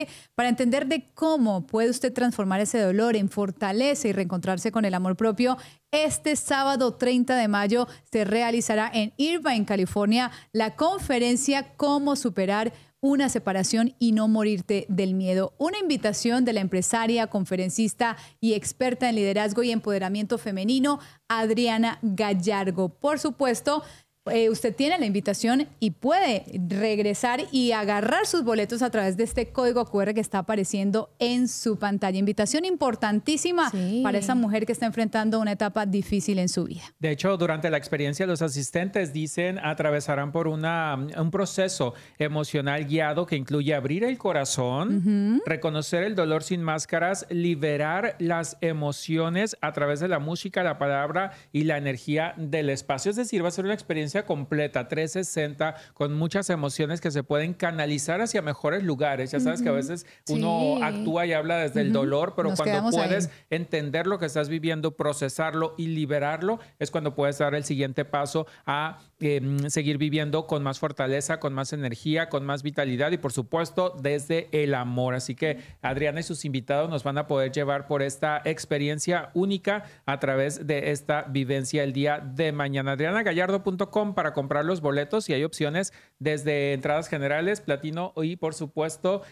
para entender de cómo puede usted transformar ese dolor en fortaleza y reencontrarse con el amor propio. Este sábado 30 de mayo se realizará en Irvine, California, la conferencia Cómo superar una separación y no morirte del miedo. Una invitación de la empresaria, conferencista y experta en liderazgo y empoderamiento femenino, Adriana Gallardo. Por supuesto, usted tiene la invitación y puede regresar y agarrar sus boletos a través de este código QR que está apareciendo en su pantalla. Invitación importantísima para esa mujer que está enfrentando una etapa difícil en su vida. De hecho, durante la experiencia, los asistentes dicen atravesarán por un proceso emocional guiado que incluye abrir el corazón, reconocer el dolor sin máscaras, liberar las emociones a través de la música, la palabra y la energía del espacio. Es decir, va a ser una experiencia completa, 360, con muchas emociones que se pueden canalizar hacia mejores lugares. Ya sabes que a veces uno actúa y habla desde el dolor, pero cuando puedes entender lo que estás viviendo, procesarlo y liberarlo, es cuando puedes dar el siguiente paso a seguir viviendo con más fortaleza, con más energía, con más vitalidad y, por supuesto, desde el amor. Así que Adriana y sus invitados nos van a poder llevar por esta experiencia única a través de esta vivencia el día de mañana. AdrianaGallardo.com para comprar los boletos y hay opciones desde entradas generales, platino y, por supuesto,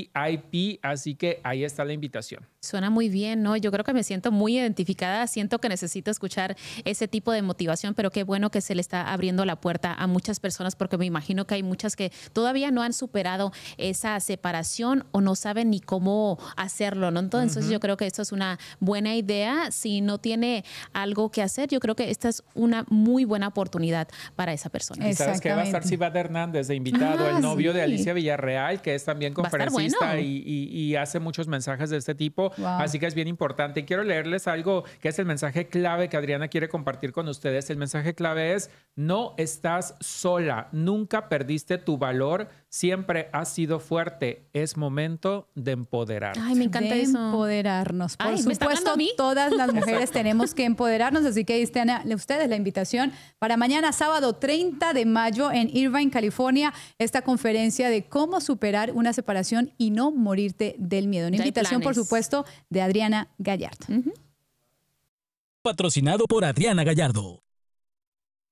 VIP. Así que ahí está la invitación. Suena muy bien, ¿no? Yo creo que me siento muy identificada, siento que necesito escuchar ese tipo de motivación, pero qué bueno que se le está abriendo la puerta a muchas personas, porque me imagino que hay muchas que todavía no han superado esa separación o no saben ni cómo hacerlo, ¿no? Entonces yo creo que esto es una buena idea. Si no tiene algo que hacer, yo creo que esta es una muy buena oportunidad para esa persona. Y sabes que va a estar Sivad Hernández de invitado, el novio de Alicia Villarreal, que es también conferencista y hace muchos mensajes de este tipo. Así que es bien importante. Quiero leerles algo que es el mensaje clave que Adriana quiere compartir con ustedes. El mensaje clave es: no estás sola, nunca perdiste tu valor, siempre has sido fuerte. Es momento de empoderar. Ay, me encanta de eso. Empoderarnos. Por supuesto, todas las mujeres tenemos que empoderarnos, así que ahí están ustedes la invitación para mañana, sábado 30 de mayo en Irvine, California, esta conferencia de cómo superar una separación y no morirte del miedo. Una invitación, por supuesto, de Adriana Gallardo. Patrocinado por Adriana Gallardo.